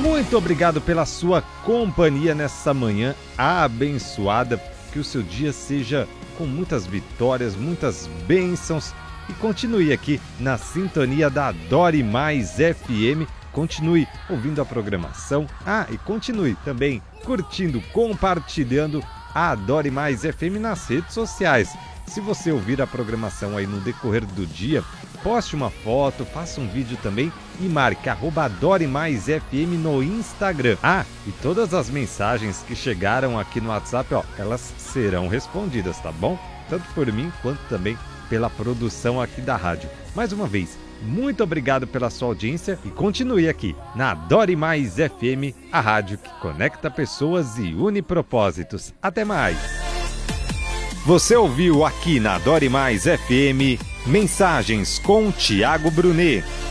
Muito obrigado pela sua companhia nessa manhã abençoada. Que o seu dia seja com muitas vitórias, muitas bênçãos. E continue aqui na sintonia da Adore Mais FM. Continue ouvindo a programação. E continue também curtindo, compartilhando a Adore Mais FM nas redes sociais. Se você ouvir a programação aí no decorrer do dia, poste uma foto, faça um vídeo também e marque @AdoreMaisFM no Instagram. E todas as mensagens que chegaram aqui no WhatsApp, elas serão respondidas, tá bom? Tanto por mim quanto também pela produção aqui da rádio. Mais uma vez, muito obrigado pela sua audiência e continue aqui na Adore Mais FM, a rádio que conecta pessoas e une propósitos. Até mais! Você ouviu aqui na Adore Mais FM, Mensagens com Tiago Brunet.